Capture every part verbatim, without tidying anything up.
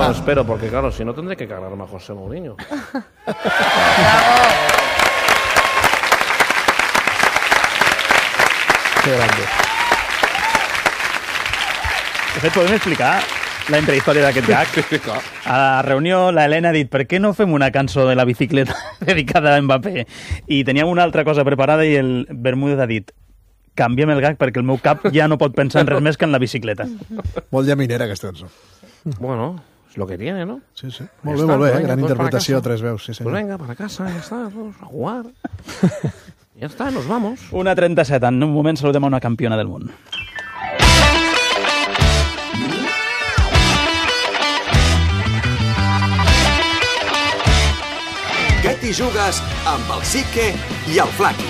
bueno, espero, porque claro, si no tendré que cargarme a José Mourinho. Qué grande. De fet, podem explicar la intrahistòria d'aquest gag? A la reunió, la Helena ha dit per què no fem una cançó de la bicicleta dedicada a Mbappé? I teníem una altra cosa preparada i el Bermúdez ha dit canviem el gag perquè el meu cap ja no pot pensar en res més que en la bicicleta. Molt llaminera, aquesta cançó. Bueno, es lo que tiene, ¿no? Sí, sí. Molt bé, molt bé, eh? Gran interpretació a tres veus. Sí, pues venga, para casa, ya está, vamos a jugar. Ya está, nos vamos. una trenta-set, en un moment saludem a una campiona del món. Què t'hi jugues amb el Sique i el Flaqui?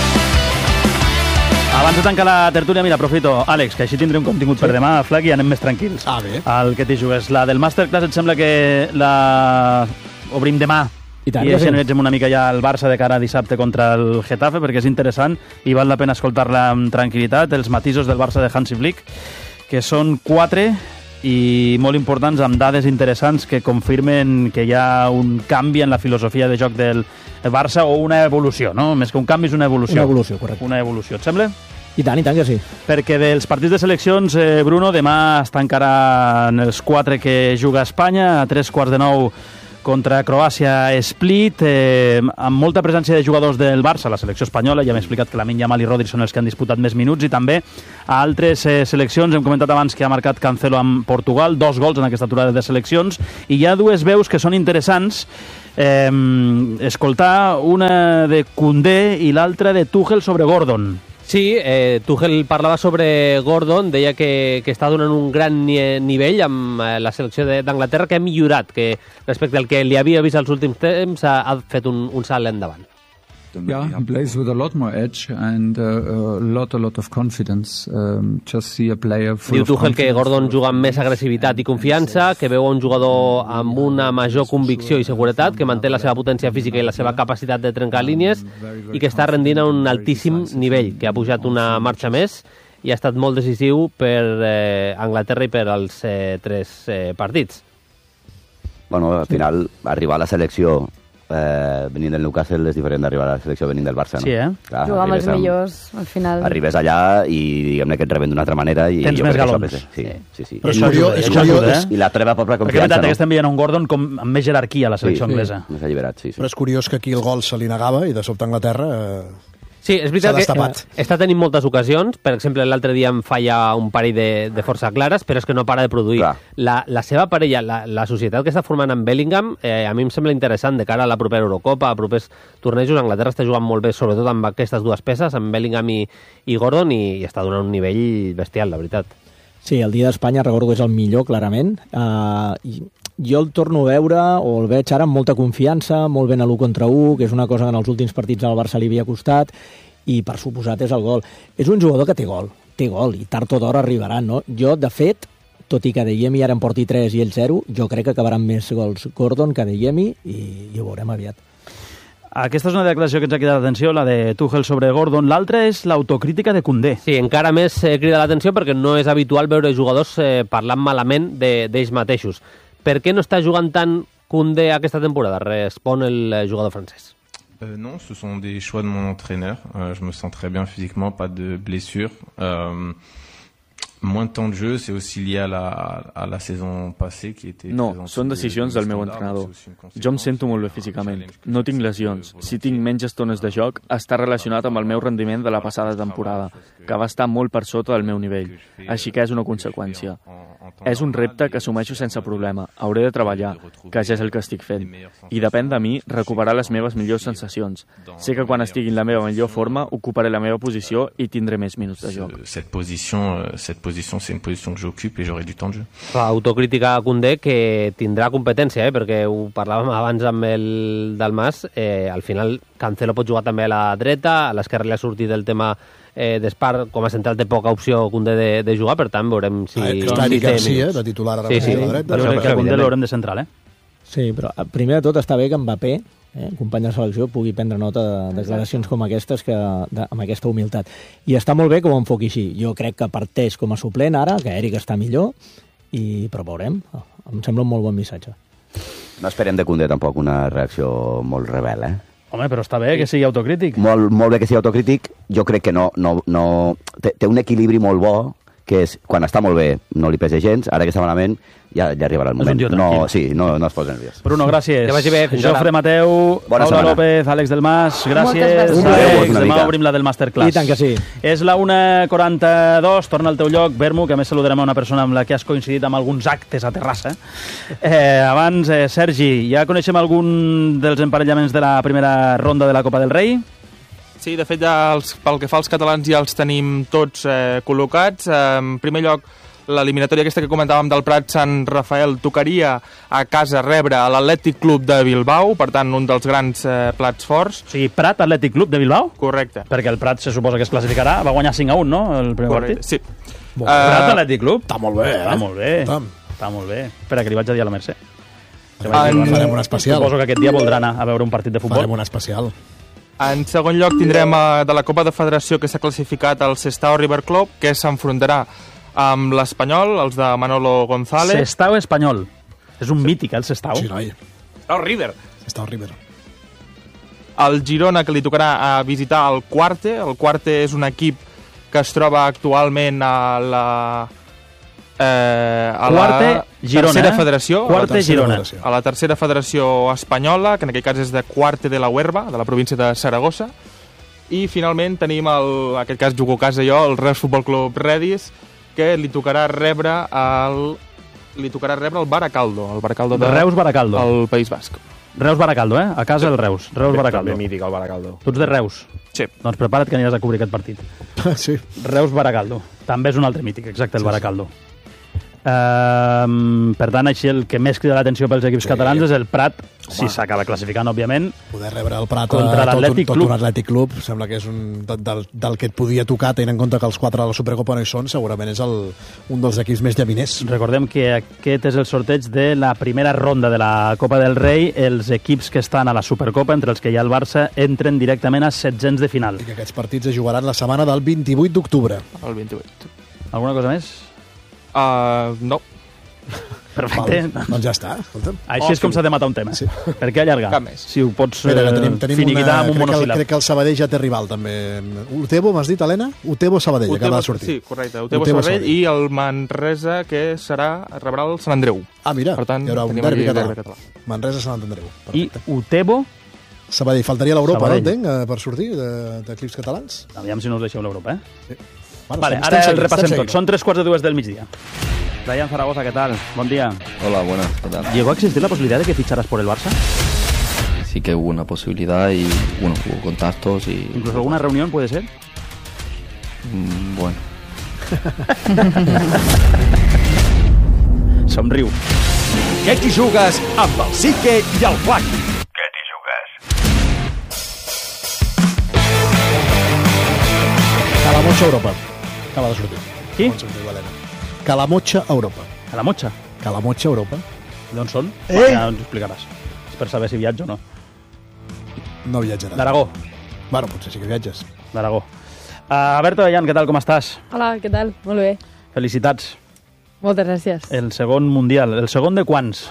Abans de tancar la tertúlia, mira, aprofito, Àlex, que així tindrem contingut sí. per demà, Flaqui, i anem més tranquils. Ah, bé. El que t'hi jugues. La del Masterclass et sembla que la obrim demà i, tant, i així analitzem una mica ja el Barça de cara a dissabte contra el Getafe, perquè és interessant i val la pena escoltar-la amb tranquil·litat, els matisos del Barça de Hansi Flick, que són quatre i molt importants, amb dades interessants que confirmen que hi ha un canvi en la filosofia de joc del Barça o una evolució, no? Més que un canvi és una evolució. Una evolució, correcte. Una evolució, et sembla? I tant, i tant que sí. Perquè dels partits de seleccions, eh, Bruno, demà es tancaran els quatre que juga a Espanya, a tres quarts de nou contra Croàcia Split, eh, amb molta presència de jugadors del Barça, la selecció espanyola, ja m'he explicat que Lamine Yamal i Rodri són els que han disputat més minuts, i també a altres eh, seleccions, hem comentat abans que ha marcat Cancelo amb Portugal, dos gols en aquesta aturada de seleccions, i hi ha dues veus que són interessants, eh, escoltar una de Koundé i l'altra de Tuchel sobre Gordon. Sí, eh, Tuchel parlava sobre Gordon, deia que, que està donant un gran ni nivell amb eh, la selecció d'Anglaterra, que ha millorat, que respecte al que li havia vist els últims temps ha, ha fet un, un salt endavant. Yeah, he plays with a lot more edge and uh, a lot, a lot of confidence. Um, just see a player full Diu of Tuchel que Gordon juga amb més agressivitat i confiança, que veu un jugador amb una major convicció i seguretat, que manté la seva potència física i la seva capacitat de trencar línies i que està rendint a un altíssim nivell, que ha pujat una marxa més i ha estat molt decisiu per eh, Anglaterra i per als eh, tres eh, partits. Bueno, al final, arribar a la selecció Eh, venint del Newcastle és diferent d'arribar a la selecció venint del Barça, no? Sí, eh? Clar, jugar amb els millors, al final. Arribes allà i diguem-ne que et reben d'una altra manera i tens jo més crec galons. que això sí, sí, sí. Però és curiós, és curiós, eh? I la teva pròpia confiança, perquè, veritat, no? que estem veient un Gordon com amb més jerarquia a la selecció sí, anglesa. Sí, més alliberat, sí, sí. Però és curiós que aquí el gol se li negava i de sobte Anglaterra eh, Sí, és veritat que destapat. està tenint moltes ocasions, per exemple, l'altre dia em falla un parell de, de força clares, però és que no para de produir. La, la seva parella, la, la societat que està formant amb Bellingham, eh, a mi em sembla interessant de cara a la propera Eurocopa, a propers tornejos. Anglaterra està jugant molt bé, sobretot amb aquestes dues peces, amb Bellingham i, i Gordon, i, i està donant un nivell bestial, la veritat. Sí, el dia d'Espanya recordo que és el millor, clarament. Uh, i jo el torno a veure, o el veig ara amb molta confiança, molt ben a l'u contra u, que és una cosa que en els últims partits al Barça li havia costat, i per suposat és el gol. És un jugador que té gol, té gol, i tard o d'hora arribarà, no? Jo, de fet, tot i que Adeyemi ara en porti tres i ell zero, jo crec que acabaran més gols Gordon que Adeyemi, i, i ho veurem aviat. Aquesta és una declaració que ens ha cridat l'atenció, la de Tuchel sobre Gordon. L'altra és l'autocrítica de Koundé. Sí, encara més eh, crida l'atenció perquè no és habitual veure jugadors eh, parlant malament d'ells mateixos. Per què no està jugant tant Koundé aquesta temporada? Respon el eh, jugador francès. Euh, non, ce sont des choix de mon entraîneur. Euh, je me sens très bien physiquement, pas de blessure. Euh, moins de temps de jeu, c'est aussi lié à la, à la saison passée qui était... No, són decisions del meu entrenador. Jo em sento molt bé físicament. No tinc lesions. Si tinc menys estones de joc, està relacionat amb el meu rendiment de la passada temporada, que va estar molt per sota del meu nivell. Així que és una conseqüència. És un repte que assumeixo sense problema. Hauré de treballar, que ja és el que estic fent. I depèn de mi recuperar les meves millors sensacions. Sé que quan estigui en la meva millor forma, ocuparé la meva posició i tindré més minuts de joc. Cette position, cette position, c'est une position que j'occupe et j'aurai du temps de jeu. Autocrítica a Koundé, que tindrà competència, eh? Perquè ho parlàvem abans amb el Dalmas, eh, al final Cancelo pot jugar també a la dreta, a l'esquerra li ha sortit el tema eh, d'Espar, com a central té poca opció Koundé de, de jugar, per tant veurem si... Ah, està Eric Garcia, de titular ara sí, sí. a la dreta. Jo crec que Koundé l'haurem de central, eh? Sí, però primer de tot està bé que Mbappé, eh, company de selecció, pugui prendre nota de declaracions com aquestes, que, de, amb aquesta humilitat. I està molt bé que ho enfoqui així. Jo crec que parteix com a suplent ara, que Eric està millor, i, però veurem. em sembla un molt bon missatge. No esperem de Koundé tampoc una reacció molt rebel, eh? Home, però està bé que sigui autocrític. Molt, molt bé que sigui autocrític. Jo crec que no... no, no té, té un equilibri molt bo, que és, quan està molt bé, no li pesa gens, ara que està malament, ja, ja arribarà el moment. És un tio no, tranquil. sí, no, no es posa nerviós. Bruno, gràcies. Que vagi bé, fins ara. Jofre Mateu, Bona Paula setmana. López, Àlex del Mas, gràcies. gràcies. Àlex, Una demà mica. obrim la del Masterclass. I tant que sí. És la una quaranta-dos, torna al teu lloc, Bermu, que a més saludarem a una persona amb la que has coincidit amb alguns actes a Terrassa. Eh, abans, eh, Sergi, ja coneixem algun dels emparellaments de la primera ronda de la Copa del Rei? Sí, de fet, ja els, pel que fa als catalans ja els tenim tots eh, col·locats. Eh, en primer lloc, l'eliminatòria aquesta que comentàvem del Prat Sant Rafael tocaria a casa rebre a l'Atlètic Club de Bilbao, per tant, un dels grans eh, plats forts. O sigui, Prat Atlètic Club de Bilbao? Correcte. Perquè el Prat se suposa que es classificarà, va guanyar cinc a un, no?, el primer Correcte, partit? sí. Bon, uh, Prat Atlètic Club? Està molt bé, eh? Està molt bé. Està, Està molt bé. Espera, que li vaig a dir a la Mercè. En... Farem un especial. Suposo que aquest dia voldrà anar a veure un partit de futbol. Farem un especial. En segon lloc tindrem eh, de la Copa de Federació que s'ha classificat el Sestao River Club, que s'enfrontarà amb l'Espanyol, els de Manolo González. Sestao Espanyol. És un mític, el Sestao. Sí, noi. Sestao River. Sestao River. El Girona, que li tocarà a visitar el Quarte. El Quarte és un equip que es troba actualment a la... Eh, a Quarte, la Girona, tercera eh? federació, Quarte, a la tercera Girona. federació. A la tercera federació espanyola, que en aquest cas és de Quarte de la Huerva, de la província de Saragossa. I finalment tenim, el, en aquest cas jugo a casa jo, el Reus Futbol Club Redis, que li tocarà rebre el, li tocarà rebre el Baracaldo, el Baracaldo de Reus Baracaldo. el País Basc. Reus Baracaldo, eh? A casa el Reus. Reus Baracaldo. També mític, el Baracaldo. Tu ets de Reus? Sí. Doncs prepara't que aniràs a cobrir aquest partit. Sí. Reus Baracaldo. També és un altre mític, exacte, el Baracaldo. Uh, per tant, així el que més crida l'atenció pels equips sí. catalans és el Prat, home, si s'acaba classificant, òbviament. Poder rebre el Prat contra l'Atlètic tot, Club. tot un Atlètic Club, sembla que és un, del, del que et podia tocar, tenint en compte que els quatre de la Supercopa no hi són, segurament és el, un dels equips més llaviners. Recordem que aquest és el sorteig de la primera ronda de la Copa del Rei. Els equips que estan a la Supercopa, entre els que hi ha el Barça, entren directament a setzents de final. I que aquests partits es jugaran la setmana del vint-i-vuit d'octubre. El vint-i-vuit. Alguna cosa més? Uh, no. Perfecte. Val, doncs ja està. Escolta'm. Així oh, és com s'ha de matar un tema. Sí. Per què allargar? Cap més. Si ho pots Espera, que tenim, tenim finiquitar una, amb un crec monosíl·lab. Que el, crec que el Sabadell ja té rival, també. Utebo, m'has dit, Helena? Utebo Sabadell, Utebo, acaba de sortir. Sí, correcte. Utebo, Utebo Sabadell, Sabadell i el Manresa, que serà rebrà el Sant Andreu. Ah, mira, per tant, hi haurà un tenim derbi aquí català. derbi català. Manresa, Sant Andreu. Perfecte. I Utebo... Sabadell. Faltaria l'Europa, no Sabadell. entenc, per sortir d'equips catalans? Aviam si no us deixeu l'Europa, eh? Sí. Bueno, vale, ara el repassem tot. Son tres quarts de dues del migdia. Brian Zaragoza, ¿qué tal? Buen día. Hola, buenas, ¿qué tal? ¿Llegó a existir la posibilidad de que ficharas por el Barça? Sí que hubo una posibilidad y, bueno, hubo contactos y... ¿Incluso alguna reunión puede ser? Mm, bueno. Somriu. Què t'hi jugues amb el Sique i el Flac? Què t'hi jugues? Calamotxa Europa. Acaba de sortir. Qui? Calamotxa Europa. Calamotxa? Calamotxa Europa. D'on són? Eh? Ja ens ho explicaràs. És per saber si viatjo o no. No viatjarà. D'Aragó. Bueno, potser sí que viatges. D'Aragó. Uh, Berto Bellan, què tal, com estàs? Hola, què tal? Molt bé. Felicitats. Moltes gràcies. El segon mundial. El segon de quants?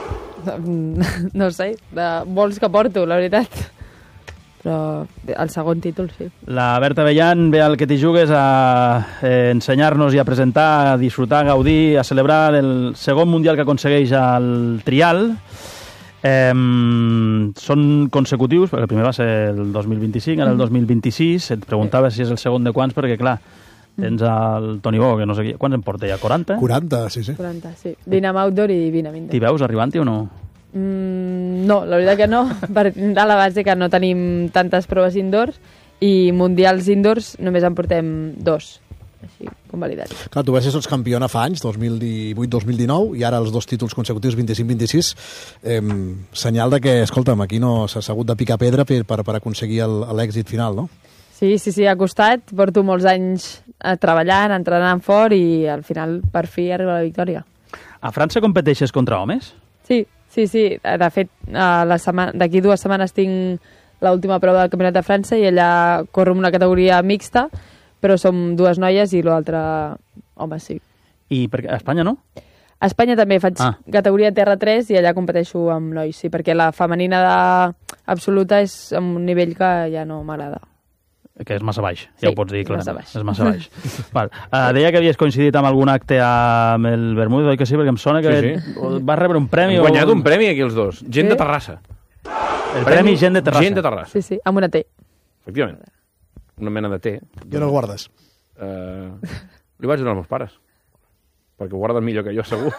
No sé, de molts que porto, la veritat. Però el segon títol, sí. La Berta Bellan ve al que t'hi jugues a eh, ensenyar-nos i a presentar, a disfrutar, a gaudir, a celebrar el segon mundial que aconsegueix al Trial. Eh, són consecutius, perquè el primer va ser el dos mil vint-i-cinc, ara el dos mil vint-i-sis. Et preguntava si és el segon de quants, perquè, clar, tens el Toni Bo, que no sé qui... Quants en porta ja? quaranta? quaranta, sí, sí. quaranta, sí. Dinam Outdoor i Vinam Indoor. T'hi veus arribant-hi o no? Mm, no, la veritat que no. Partint de la base que no tenim tantes proves indoors i mundials indoors només en portem dos. Així, convalidats. Clar, tu vas ser sots campiona fa anys, dos mil divuit dos mil dinou, i ara els dos títols consecutius, vint-i-cinc vint-i-sis, eh, senyal de que, escolta'm, aquí no s'ha hagut de picar pedra per, per, per aconseguir l'èxit final, no? Sí, sí, sí, ha costat. Porto molts anys treballant, entrenant fort i al final, per fi, arriba la victòria. A França competeixes contra homes? Sí, sí, sí. De fet, d'aquí dues setmanes tinc l'última prova del Campionat de França i allà corro en una categoria mixta, però som dues noies i l'altre home, sí. I per, a Espanya no? A Espanya també faig Ah. categoria Terra tres i allà competeixo amb nois, sí, perquè la femenina de... absoluta és a un nivell que ja no m'agrada. Que és massa baix, Sí, ja ho pots dir és clarament. massa baix. És massa baix. Val. Uh, deia que havies coincidit amb algun acte amb el Bermúdez, oi que sí? Perquè em sona que Sí, sí. vas rebre un premi. Hem guanyat o... un premi aquí els dos. Gent Sí? de Terrassa. El premi Gent de Terrassa. Gent de Terrassa. Sí, sí, amb una T. Efectivament. Una mena de té. I on el guardes? Uh, li vaig donar als meus pares. Perquè ho guarden millor que jo, segur.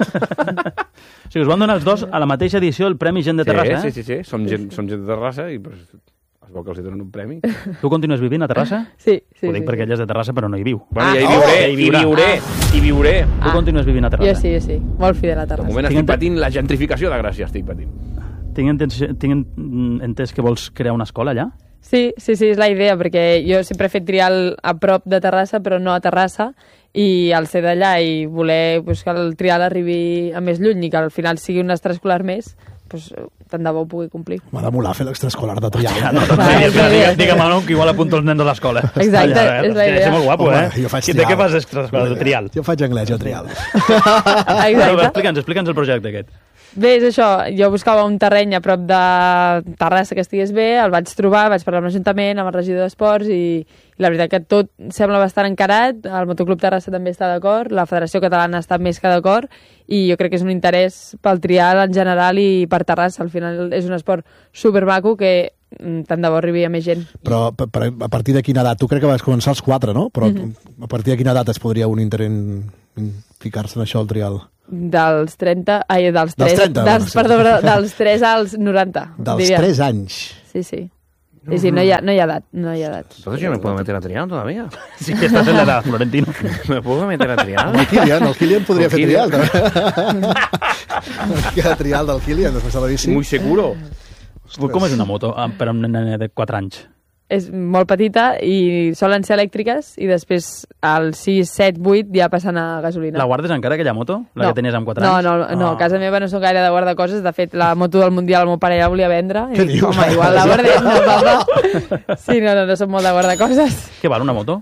O sigui, us van donar els dos a la mateixa edició el premi Gent de Terrassa, sí, eh? sí, sí, sí. Som, gent, som gent de Terrassa i pues, es veu que els hi donen un premi. Tu continues vivint a Terrassa? Sí, sí. Ho dic sí, perquè sí. ella és de Terrassa però no hi viu. Bueno, ja hi viuré, hi viuré, hi viuré. Tu continues vivint a Jo Terrassa? sí, jo sí, molt fidel a De Terrassa. moment Tinc estic ente- patint la gentrificació de Gràcia, estic patint. Tinc, entens, tinc en- entès que vols crear una escola allà? Sí, sí, sí, és la idea, perquè jo sempre he fet trial a prop de Terrassa, però no a Terrassa, i al ser d'allà i voler pues, que el trial arribi a més lluny i que al final sigui un extraescolar més, pues, tant de bo ho pugui complir. M'ha de molar fer l'extraescolar de trial. Ja, no, no, Va, és la idea. Digue'm a un que igual apunta els nens a l'escola. Exacte, Allà, eh? és la Hòstia, idea. és molt guapo, Home, eh? jo faig De trial. què fas extraescolar? De trial. Jo faig anglès, jo trial. Exacte. Explica'ns, explica'ns el projecte aquest. Bé, és això, jo buscava un terreny a prop de Terrassa que estigués bé, el vaig trobar, vaig parlar amb l'Ajuntament, amb el regidor d'Esports i, i la veritat que tot sembla bastant encarat, el Motoclub Terrassa també està d'acord, la Federació Catalana està més que d'acord i jo crec que és un interès pel trial en general i per Terrassa, al final és un esport supermaco que mm, tant de bo arribi a més gent. Però per, per, a partir de quina edat? Tu crec que vas començar als quatre, no? Però Mhm. a partir de quina edat es podria un interès en, en ficar-se en això, al trial? Dels trenta, ai, dels Dels tres, trenta, dels, bueno, sí. perdó, perdó, dels tres als noranta. Dels diria. tres anys. Sí, sí. Sí, sí, no hi ha, no hi ha edat, no hi ha edat. Entonces yo me puedo meter a trial todavía. Sí que estás en la edad, Florentino. Me puedo meter a trial. El Kilian, el Kilian podria El fer Kilian. trial, també. El trial del Kilian, després de la bici. Muy seguro. Com és una moto ah, per a un nen de quatre anys? És molt petita i solen ser elèctriques i després als sis, set, vuit ja passen a gasolina. La guardes encara, aquella moto? La No. que tenies amb quatre No, anys? no, no, no, a casa meva no són gaire de guardar coses. De fet, la moto del Mundial el meu pare ja la volia vendre. Què I dic, dius? home, igual la guardem, no, papa. Sí, no, no, no som molt de guardar coses. Què val una moto?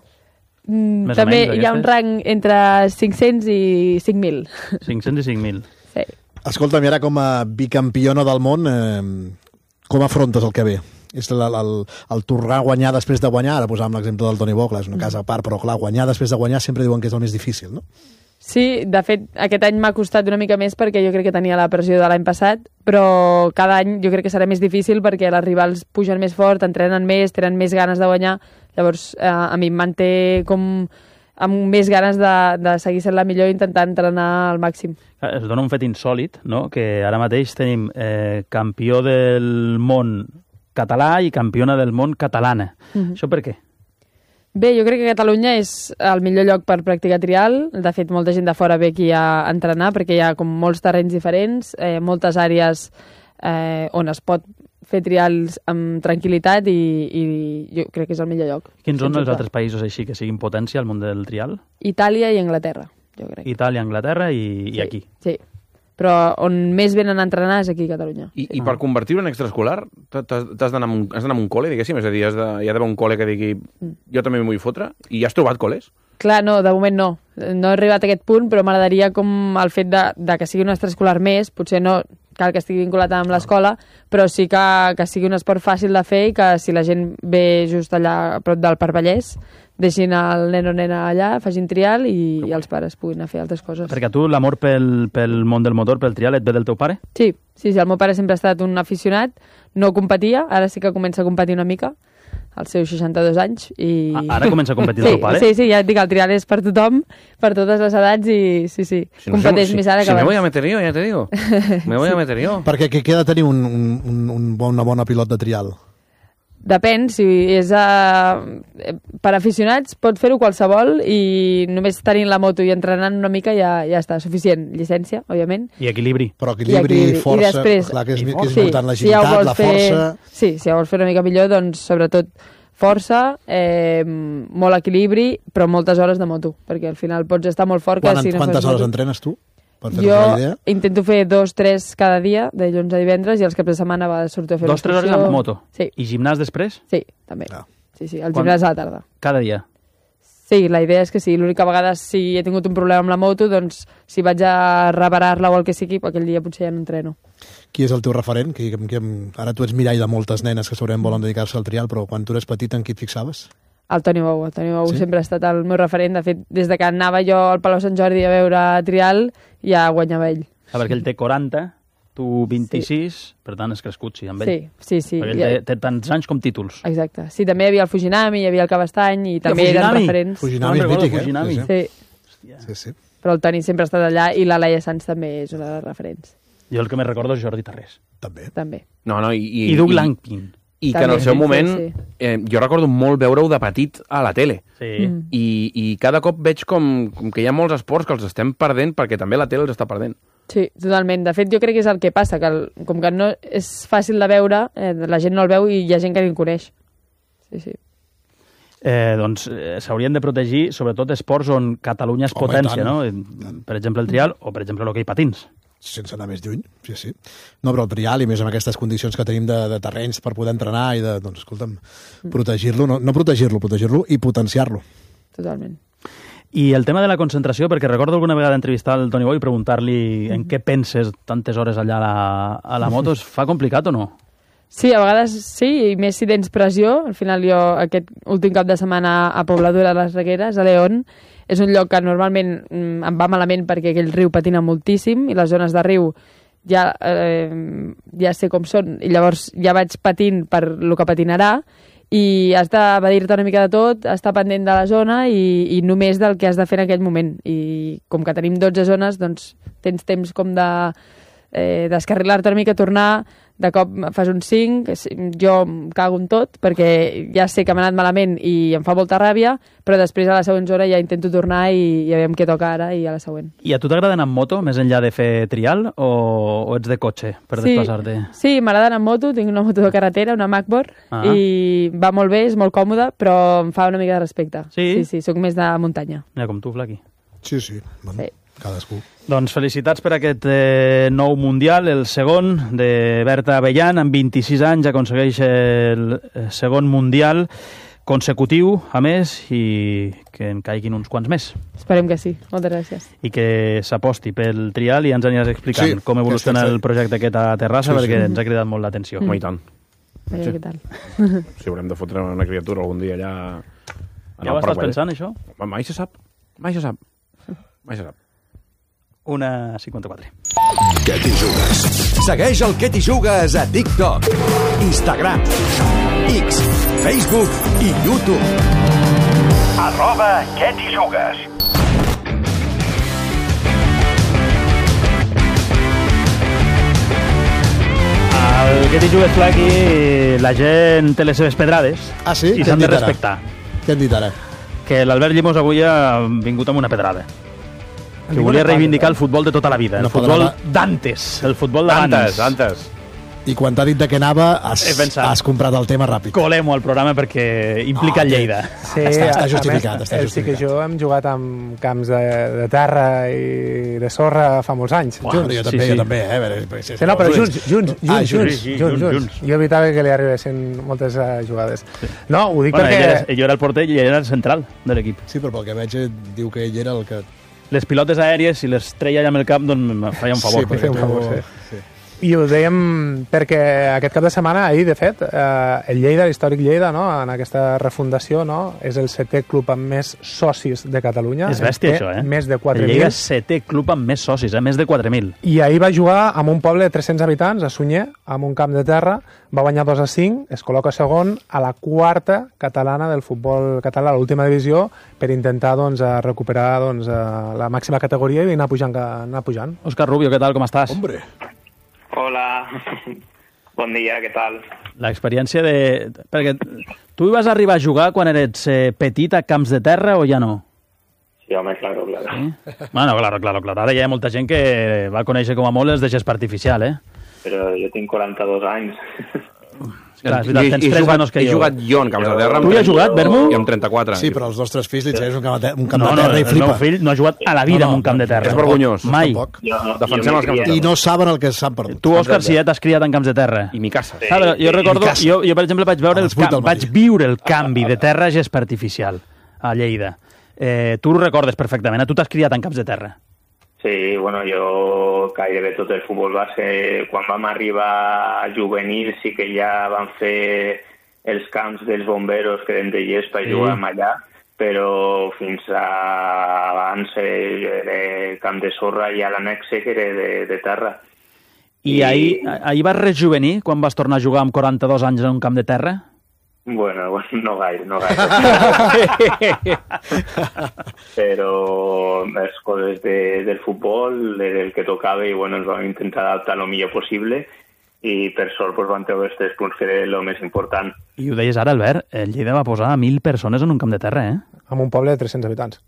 Mm, Més o també menys, hi ha un d'aquestes? rang entre cinc-cents i cinc mil. cinc-cents i cinc mil. Sí. Escolta'm, i ara com a bicampiona del món, eh, com afrontes el que ve? És el, el, el tornar a guanyar després de guanyar, ara posàvem l'exemple del Toni Bocla, és una casa a part, però clar, guanyar després de guanyar sempre diuen que és el més difícil, no? Sí, de fet, aquest any m'ha costat una mica més perquè jo crec que tenia la pressió de l'any passat, però cada any jo crec que serà més difícil perquè els rivals pugen més fort, entrenen més, tenen més ganes de guanyar, llavors eh, a mi em manté com amb més ganes de, de seguir sent la millor i intentar entrenar al màxim. Es dona un fet insòlid, no? Que ara mateix tenim eh, campió del món català i campiona del món catalana. Mhm. Això per què? Bé, jo crec que Catalunya és el millor lloc per practicar trial. De fet, molta gent de fora ve aquí a entrenar perquè hi ha com molts terrenys diferents, eh, moltes àrees eh, on es pot fer trials amb tranquil·litat i, i jo crec que és el millor lloc. Quins són Sens els dubte. altres països així que siguin potència al món del trial? Itàlia i Anglaterra, jo crec. Itàlia, Anglaterra i, i aquí. Sí, però on més venen a entrenar és aquí a Catalunya. I, i per convertir-ho en extraescolar t'has t'has d'anar amb, un- has d'anar amb un col·le, diguéssim? És a dir, has de, hi ha d'haver un col·le que digui jo també m'hi vull fotre? I has trobat col·les? Clar, no, de moment no. No he arribat a aquest punt, però m'agradaria com el fet de, de que sigui un extraescolar més, potser no cal que estigui vinculat amb l'escola, però sí que, que sigui un esport fàcil de fer i que si la gent ve just allà a prop del Parc Vallès, deixin el nen o nena allà, facin trial i, i els pares puguin anar a fer altres coses. Perquè a tu l'amor pel, pel món del motor, pel trial, et ve del teu pare? Sí, sí, sí, el meu pare sempre ha estat un aficionat, no competia, ara sí que comença a competir una mica, als seus seixanta-dos anys. I... Ah, ara comença a competir el sí, teu pare? Sí, sí, ja et dic, el trial és per tothom, per totes les edats i sí, sí, Si no competeix sé, més ara si, que si me abans. voy a meter yo, ya te digo. Me voy a meter yo. Perquè què ha de tenir un, un, un, un bon, una bona pilot de trial? Depèn, si és uh, per aficionats pot fer-ho qualsevol i només tenint la moto i entrenant una mica ja, ja està suficient. Llicència, òbviament. I equilibri. Però equilibri, I equilibri. força, I després, clar que és, i que és sí, important si ja ho l'agilitat, vols la fer- força... Sí, si ja vols fer una mica millor, doncs sobretot força, eh, molt equilibri, però moltes hores de moto, perquè al final pots estar molt fort. Quan, que si no quantes fas hores moto- entrenes tu? Per fer-nos Jo una idea? intento fer dos, tres cada dia, de dilluns a divendres, i els caps de setmana va sortir a fer Dos, tres hores l'excursió. amb moto? Sí. I gimnàs després? Sí, també. Sí, sí, el Quan- gimnàs a la tarda. Cada dia? Sí, la idea és que sí. L'única vegada si he tingut un problema amb la moto, doncs si vaig a reparar-la o el que sigui, aquell dia potser ja no entreno. Qui és el teu referent? Qui, qui, ara tu ets mirall de moltes nenes que segurament volen dedicar-se al trial, però quan tu eres petit en qui et fixaves? El Toni Bou. El Toni Bou Sí? sempre ha estat el meu referent. De fet, des de que anava jo al Palau Sant Jordi a veure trial, ja guanyava ell. Ah, perquè ell té quaranta, tu vint-i-sis, sí. Per tant, has crescut, sí, amb ell. Sí, sí, sí. Perquè ell té, té tants anys com títols. Exacte. Sí, també hi havia el Fujinami, hi havia el Cabestany, i també eren referents. Fujinami és mític, eh? Fujinami. Sí. Sí, sí. Però el Toni sempre ha estat allà i la Laia Sanz també és una de les referents. Jo el que més recordo és Jordi Tarrés. També. També. No, no, i, i, I Doug i- Langpin. I que en el També, seu sí, moment, sí. eh, jo recordo molt veure-ho de petit a la tele. Sí. Mm. I, I cada cop veig com, com que hi ha molts esports que els estem perdent perquè també la tele els està perdent. Sí, totalment. De fet, jo crec que és el que passa, que el, com que no és fàcil de veure, eh, la gent no el veu i hi ha gent que ni el coneix. Sí, sí. Eh, doncs eh, s'haurien de protegir sobretot esports on Catalunya és Home, potència, tant. no? Per exemple, el trial o, per exemple, l'hoquei patins. Sense anar més lluny, sí, sí. No, però el trial, i més amb aquestes condicions que tenim de, de terrenys per poder entrenar i de, doncs, escolta'm, protegir-lo, no, no protegir-lo, protegir-lo i potenciar-lo. Totalment. I el tema de la concentració, perquè recordo alguna vegada entrevistar el Toni Bou i preguntar-li en què penses tantes hores allà a la, a la moto, es fa complicat o no? Sí, a vegades sí, i més si tens pressió. Al final jo aquest últim cap de setmana a Pobladura de les Regueres, a León, és un lloc que normalment mm, em va malament perquè aquell riu patina moltíssim i les zones de riu ja, eh, ja sé com són i llavors ja vaig patint per lo que patinarà i has d'evadir-te una mica de tot, estar pendent de la zona i, i només del que has de fer en aquell moment. I com que tenim dotze zones, doncs tens temps com de eh, descarrilar-te una mica, tornar, de cop fas un cinc, jo em cago en tot, perquè ja sé que m'ha anat malament i em fa molta ràbia, però després a la següent zona ja intento tornar i, i a veure què toca ara i a la següent. I a tu t'agrada anar amb moto, més enllà de fer trial, o, o ets de cotxe per Sí, desplaçar-te? sí, m'agrada anar amb moto, tinc una moto de carretera, una MacBoard, Ah. i va molt bé, és molt còmode, però em fa una mica de respecte. Sí? Sí, sí, soc més de muntanya. Mira, com tu, Flaqui. Sí, sí, bueno, Sí. cadascú. Doncs felicitats per aquest eh, nou Mundial, el segon de Berta Abellan, amb vint-i-sis anys aconsegueix el eh, segon Mundial consecutiu, a més, i que en caiguin uns quants més. Esperem que sí. Moltes gràcies. I que s'aposti pel trial i ens aniràs explicant Sí, com evoluciona que estem- el projecte aquest a Terrassa, Sí, sí. perquè ens ha cridat molt l'atenció. Home, i tant. A veure Sí. què tal. Si haurem de fotre una criatura algun dia allà... en Ja el ho estàs Parc pensant, Güell. això? Home, Mai se sap. Mai se sap. Mai se sap. Una cinquanta-quatre. Què t'hi jugues? Segueix el Què t'hi jugues a TikTok, Instagram, X, Facebook i YouTube. Arroba Què t'hi jugues. El que t'hi jugues, Flaqui, la gent té les seves pedrades Ah, sí? i Què s'han han de dit ara? respectar. Què han dit ara? Que l'Albert Llimós avui ha vingut amb una pedrada. Que volia reivindicar el futbol de tota la vida, el Una futbol pedrada. d'antes, el futbol d'abans. Antes, antes. I quan t'ha dit de què anava, has, He pensat. has comprat el tema ràpid. Colem-ho al programa perquè implica el Lleida. Sí, Està- està a- a justificat, més, està el sí que justificat. jo hem jugat amb camps de, de terra i de sorra fa molts anys. Uah, junts. jo també, sí, jo sí. també, eh? A veure, perquè si- Sí, no, però junts, junts, junts, Ah, junts, junts, sí, sí, junts, junts, junts. junts. Jo evitava que li arribessin moltes uh, jugades. No, ho dic Bueno, ell, perquè... era, ell era el porter i ell era el central de l'equip. Sí, però pel que veig eh, diu que ell era el que... Les pilotes aèries, si les treia allà amb el cap, doncs em feia un favor. Sí, Fer un tu- favor, sí. sí. I ho dèiem perquè aquest cap de setmana, ahir, de fet, eh, el Lleida, l'històric Lleida, no, en aquesta refundació, no, és el setè club amb més socis de Catalunya. És bèstia, Té això, eh? Més de quatre El mil. Lleida és setè club amb més socis, eh? Més de quatre mil. I ahir va jugar amb un poble de tres-cents habitants, a Sunyer, amb un camp de terra, va guanyar dos a cinc, es col·loca segon a la quarta catalana del futbol català, l'última divisió, per intentar doncs, a recuperar doncs, a la màxima categoria i anar pujant. Anar pujant. Òscar Rubio, què tal, com estàs? Hombre. Hola, bon dia, què tal? L'experiència de... Perquè tu hi vas arribar a jugar quan eres eh, petit a camps de terra o ja no? Sí, home, claro, claro. Sí? Bueno, claro, claro, claro. Ara ja hi ha molta gent que va conèixer com a molt els de gespa artificial, eh? Però jo tinc quaranta-dos anys. Clar, és veritat, I- tens he tres jugat- menys que he jo. jugat jo en camps de terra. Tu hi has jugat, Bermu? I amb trenta-quatre. Sí, però els vostres fills li tragués un camp de, un camp No, de no, terra i el flipa. meu fill no ha jugat a la vida No, no, en un camp de terra. És vergonyós. Mai. Tampoc. Jo, Defensem jo els camps de I terra. no saben el que s'han perdut. Tu, Òscar, si ja t'has criat en camps de terra. I mi casa. Ah, però jo recordo, casa. jo, jo per exemple vaig veure A el les vuit camp, del matí. vaig viure el canvi de terra a gespa artificial a Lleida. Eh, tu ho recordes perfectament, eh? Tu t'has criat en camps de terra. Sí, bueno, jo gairebé tot el futbol base, quan vam arribar a juvenil sí que ja van fer els camps dels bomberos que eren de gespa i sí. jugàvem allà, però fins a abans era camp de sorra i a l'annexe que era de, de terra. I, I ahir, ahir vas rejuvenir quan vas tornar a jugar amb quaranta-dos anys en un camp de terra? Bueno, bueno, no gaire, no gaire. Però les coses de, del futbol, del que tocava, i bueno, ens vam intentar adaptar el millor possible i per sort pues, vam treure els tres punts, que era el més important. I ho deies ara, Albert, el Lleida va posar a mil persones en un camp de terra, eh? En un poble de tres-cents habitants.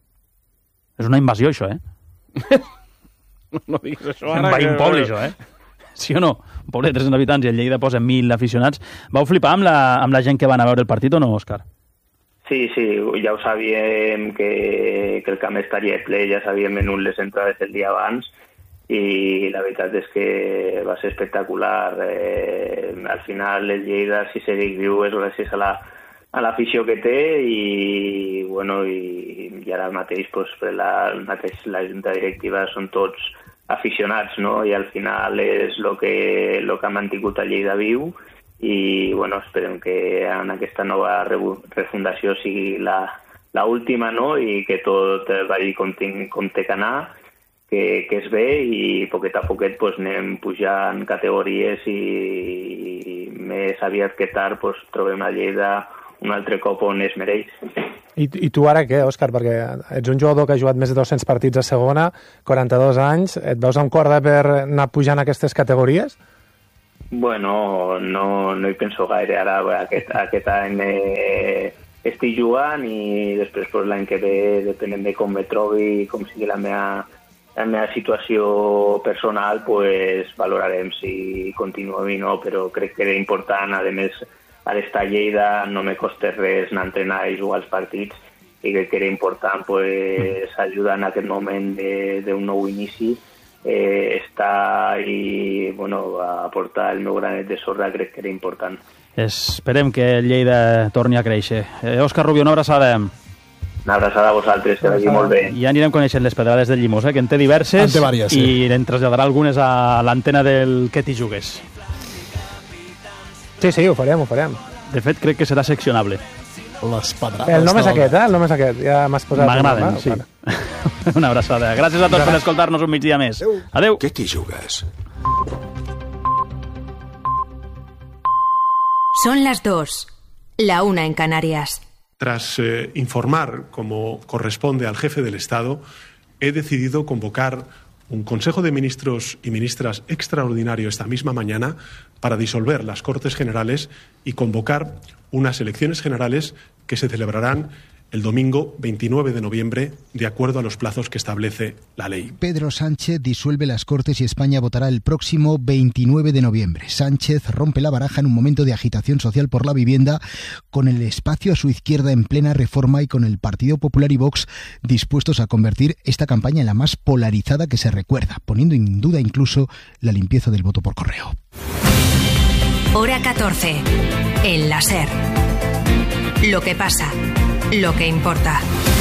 És una invasió, això, eh? No diguis això ara. Va un poble, això, eh? Sí o no? Un poble de tres-cents habitants i el Lleida posa mil aficionats. Vau flipar amb la, amb la gent que van a veure el partit o no, Òscar? Sí, sí, ja ho sabíem que, que el camp estaria ple, ja sabíem menut les entrades el dia abans i la veritat és que va ser espectacular. Eh, al final el Lleida, si segueix viu, és gràcies a la a l'afició que té i, bueno, i, i ara mateix pues, la, mateix, la junta directiva són tots aficionats, no? I al final és el que, lo que ha mantingut a Lleida viu i bueno, esperem que en aquesta nova refundació sigui la, la última, no? I que tot vagi com, com té que anar, que, que es ve i poquet a poquet pues, anem pujant categories i, i més aviat que tard pues, trobem a Lleida un altre cop on es mereix. I, I tu ara què, Òscar? Perquè ets un jugador que ha jugat més de dos-cents partits a segona, quaranta-dos anys, et veus amb corda per anar pujant aquestes categories? Bueno, no, no hi penso gaire. Ara aquest, aquest any eh, estic jugant i després pues, l'any que ve, depenent de com me trobi, com sigui la meva, la meva situació personal, pues, valorarem si continuo o no, però crec que era important, a més, a l'estar a Lleida no me costa res anar a entrenar i jugar als partits i crec que era important pues, ajudar en aquest moment d'un nou inici, eh, estar i bueno, aportar el meu granet de sorra crec que era important. Esperem que el Lleida torni a créixer. Eh, Òscar Rubio, una abraçada. Una abraçada a vosaltres, que vagi molt bé. I anirem coneixent les pedrades del Llimós, eh, que en té diverses, en té vàries, sí. I en traslladarà algunes a l'antena del Que t'hi jugues. Sí, sí, ho farem, ho farem. De fet, crec que serà seccionable. Les pedrades. El nom és aquest, eh? El nom és aquest. Ja m'has posat... M'agraden, sí. Una abraçada. Gràcies a tots per escoltar-nos un migdia més. Adéu. Adéu. Que t'hi jugues? Son las dos, la una en Canarias. Tras eh, informar, como corresponde al jefe del Estado, he decidido convocar un Consejo de Ministros y Ministras extraordinario esta misma mañana para disolver las Cortes Generales y convocar unas elecciones generales que se celebrarán el domingo veintinueve de noviembre, de acuerdo a los plazos que establece la ley. Pedro Sánchez disuelve las Cortes y España votará el próximo veintinueve de noviembre. Sánchez rompe la baraja en un momento de agitación social por la vivienda, con el espacio a su izquierda en plena reforma y con el Partido Popular y Vox dispuestos a convertir esta campaña en la más polarizada que se recuerda, poniendo en duda incluso la limpieza del voto por correo. Hora catorce. El la SER. Lo que pasa. Lo que importa.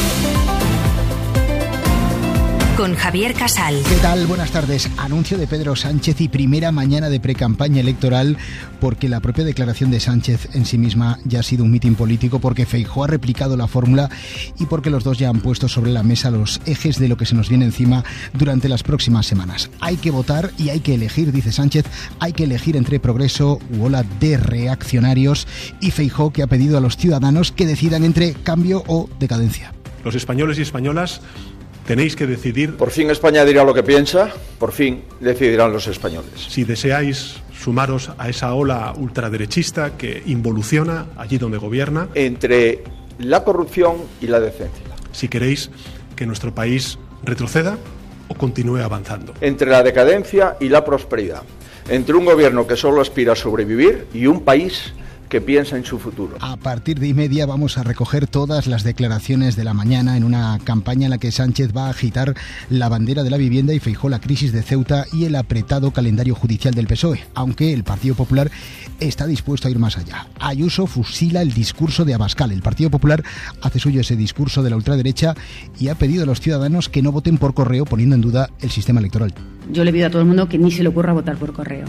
Con Javier Casal. ¿Qué tal? Buenas tardes. Anuncio de Pedro Sánchez y primera mañana de precampaña electoral, porque la propia declaración de Sánchez en sí misma ya ha sido un mitin político, porque Feijóo ha replicado la fórmula y porque los dos ya han puesto sobre la mesa los ejes de lo que se nos viene encima durante las próximas semanas. Hay que votar y hay que elegir, dice Sánchez, hay que elegir entre progreso u ola de reaccionarios, y Feijóo, que ha pedido a los ciudadanos que decidan entre cambio o decadencia. Los españoles y españolas tenéis que decidir. Por fin España dirá lo que piensa, por fin decidirán los españoles. Si deseáis sumaros a esa ola ultraderechista que involuciona allí donde gobierna. Entre la corrupción y la decencia. Si queréis que nuestro país retroceda o continúe avanzando. Entre la decadencia y la prosperidad. Entre un gobierno que solo aspira a sobrevivir y un país que piensa en su futuro. A partir de y media vamos a recoger todas las declaraciones de la mañana en una campaña en la que Sánchez va a agitar la bandera de la vivienda y Feijóo la crisis de Ceuta y el apretado calendario judicial del P S O E, aunque el Partido Popular está dispuesto a ir más allá. Ayuso fusila el discurso de Abascal. El Partido Popular hace suyo ese discurso de la ultraderecha y ha pedido a los ciudadanos que no voten por correo, poniendo en duda el sistema electoral. Yo le pido a todo el mundo que ni se le ocurra votar por correo.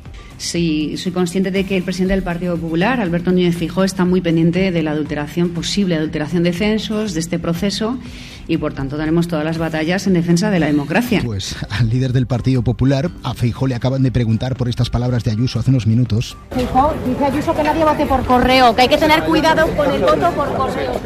Sí, soy consciente de que el presidente del Partido Popular, Alberto Núñez Feijóo, está muy pendiente de la adulteración, posible adulteración de censos, de este proceso, y por tanto daremos todas las batallas en defensa de la democracia. Pues al líder del Partido Popular, a Feijóo, le acaban de preguntar por estas palabras de Ayuso hace unos minutos. Feijóo, dice Ayuso que nadie vote por correo, que hay que tener cuidado con el voto por correo.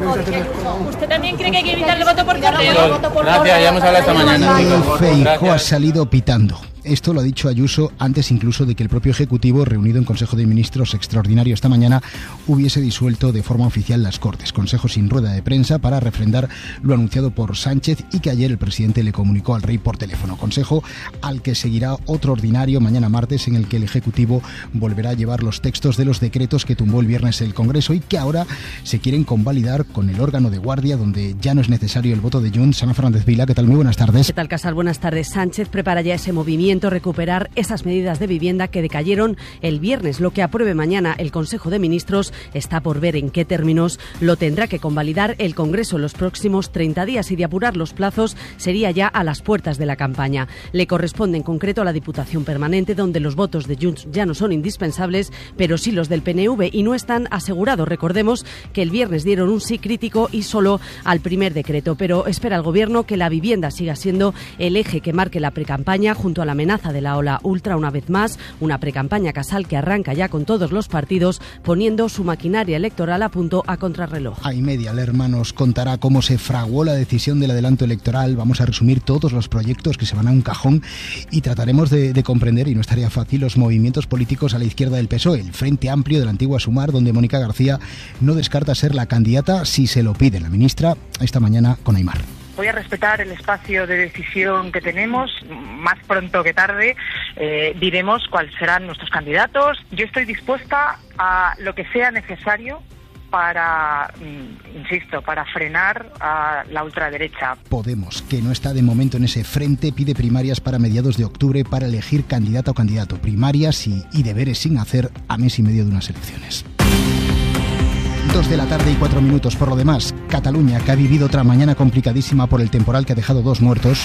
¿Usted también cree que hay que evitar el voto por correo? Gracias, ya hemos hablado esta mañana. Feijóo ha salido pitando. Esto lo ha dicho Ayuso antes incluso de que el propio Ejecutivo, reunido en Consejo de Ministros extraordinario esta mañana, hubiese disuelto de forma oficial las Cortes. Consejo sin rueda de prensa para refrendar lo anunciado por Sánchez y que ayer el presidente le comunicó al rey por teléfono. Consejo al que seguirá otro ordinario mañana martes en el que el Ejecutivo volverá a llevar los textos de los decretos que tumbó el viernes el Congreso y que ahora se quieren convalidar con el órgano de guardia donde ya no es necesario el voto de Junts. Ana Fernández Vila, ¿qué tal? Muy buenas tardes. ¿Qué tal, Casal? Buenas tardes. Sánchez prepara ya ese movimiento, recuperar esas medidas de vivienda que decayeron el viernes. Lo que apruebe mañana el Consejo de Ministros está por ver en qué términos lo tendrá que convalidar el Congreso en los próximos treinta días y de apurar los plazos sería ya a las puertas de la campaña. Le corresponde en concreto a la Diputación Permanente, donde los votos de Junts ya no son indispensables, pero sí los del P N V y no están asegurados. Recordemos que el viernes dieron un sí crítico y solo al primer decreto, pero espera el Gobierno que la vivienda siga siendo el eje que marque la precampaña junto a la amenaza de la ola ultra una vez más, una precampaña, Casal, que arranca ya con todos los partidos poniendo su maquinaria electoral a punto a contrarreloj. A y media, Lerma nos contará cómo se fraguó la decisión del adelanto electoral. Vamos a resumir todos los proyectos que se van a un cajón y trataremos de, de comprender, y no estaría fácil, los movimientos políticos a la izquierda del P S O E, el Frente Amplio de la antigua Sumar, donde Mónica García no descarta ser la candidata si se lo pide la ministra esta mañana con Aimar. Voy a respetar el espacio de decisión que tenemos. Más pronto que tarde eh, diremos cuáles serán nuestros candidatos. Yo estoy dispuesta a lo que sea necesario para, insisto, para frenar a la ultraderecha. Podemos, que no está de momento en ese frente, pide primarias para mediados de octubre para elegir candidata o candidato. Primarias y, y deberes sin hacer a mes y medio de unas elecciones. Dos de la tarde y cuatro minutos. Por lo demás, Cataluña, que ha vivido otra mañana complicadísima por el temporal que ha dejado dos muertos.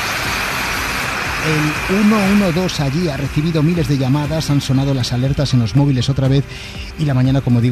El uno uno dos allí ha recibido miles de llamadas, han sonado las alertas en los móviles otra vez y la mañana, como digo,